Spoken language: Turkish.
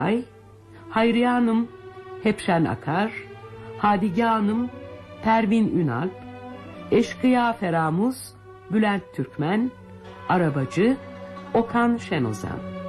Ay, Hayriye Hanım Hepşen Akar, Hadige Hanım Pervin Ünalp, Eşkıya Feramuz Bülent Türkmen, Arabacı Okan Şenozan.